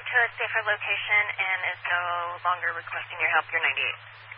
moved to a safer location and is no longer requesting your help. You're 98.